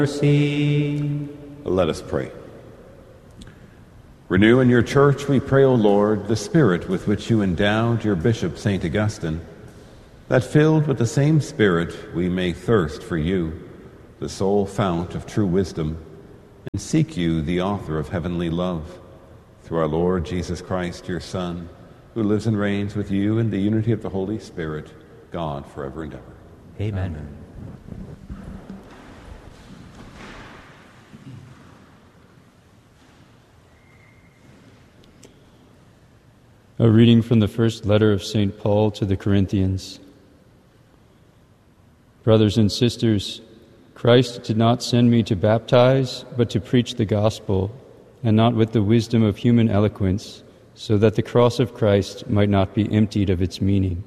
mercy. Let us pray. Renew in your church, we pray, O Lord, the spirit with which you endowed your Bishop St. Augustine, that filled with the same Spirit we may thirst for you, the sole fount of true wisdom, and seek you, the author of heavenly love, through our Lord Jesus Christ, your Son, who lives and reigns with you in the unity of the Holy Spirit, God, forever and ever. Amen. A reading from the first letter of St. Paul to the Corinthians. Brothers and sisters, Christ did not send me to baptize, but to preach the gospel, and not with the wisdom of human eloquence, so that the cross of Christ might not be emptied of its meaning.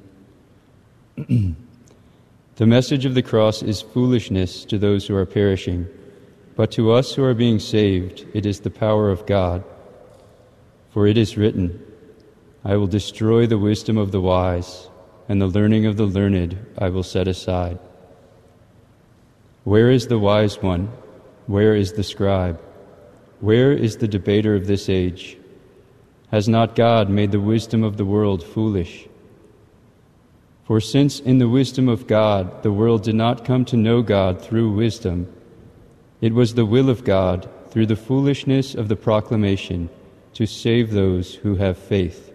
The message of the cross is foolishness to those who are perishing, but to us who are being saved, it is the power of God. For it is written, I will destroy the wisdom of the wise, and the learning of the learned I will set aside. Where is the wise one? Where is the scribe? Where is the debater of this age? Has not God made the wisdom of the world foolish? For since in the wisdom of God the world did not come to know God through wisdom, it was the will of God, through the foolishness of the proclamation, to save those who have faith.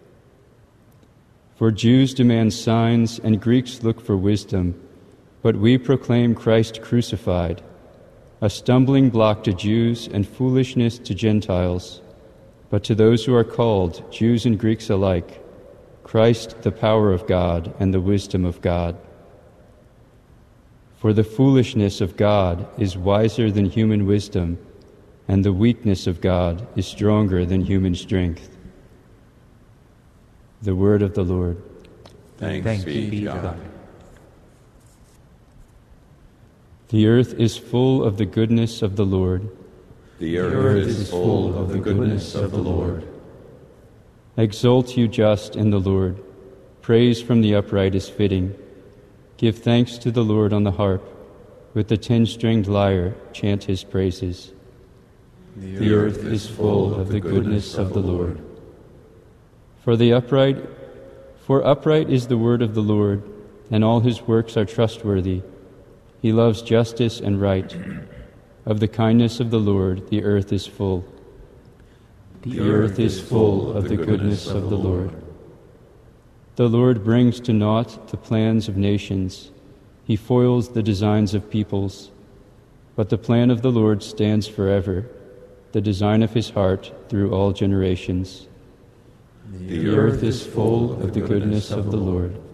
For Jews demand signs and Greeks look for wisdom, but we proclaim Christ crucified, a stumbling block to Jews and foolishness to Gentiles, but to those who are called, Jews and Greeks alike, Christ the power of God and the wisdom of God. For the foolishness of God is wiser than human wisdom, and the weakness of God is stronger than human strength. The word of the Lord. Thanks be to God. The earth is full of the goodness of the Lord. The earth is full of the goodness of the Lord. Exult, you just, in the Lord. Praise from the upright is fitting. Give thanks to the Lord on the harp. With the 10-stringed lyre, chant his praises. The earth is full of the goodness of the Lord. For upright is the word of the Lord, and all his works are trustworthy. He loves justice and right. Of the kindness of the Lord the earth is full. The earth is full of the goodness of the Lord. The Lord brings to naught the plans of nations. He foils the designs of peoples. But the plan of the Lord stands forever, the design of his heart through all generations. The earth is full of the goodness of the Lord.